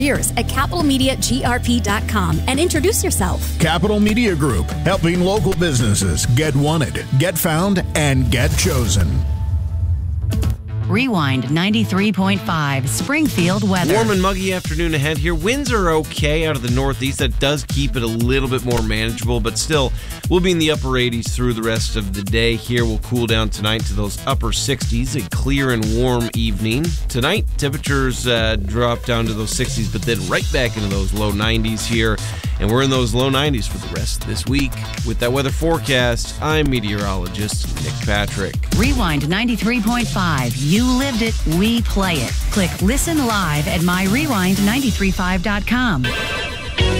Years at capitalmediagrp.com and introduce yourself. Capital Media Group, helping local businesses get wanted, get found, and get chosen. Rewind 93.5 Springfield weather. Warm and muggy afternoon ahead here. Winds are okay out of the northeast. That does keep it a little bit more manageable, but still, we'll be in the upper 80s through the rest of the day here. We'll cool down tonight to those upper 60s. A clear and warm evening. Tonight, temperatures drop down to those 60s, but then right back into those low 90s here. And we're in those low 90s for the rest of this week. With that weather forecast, I'm meteorologist Nick Patrick. Rewind 93.5. You lived it, we play it. Click Listen Live at myrewind935.com.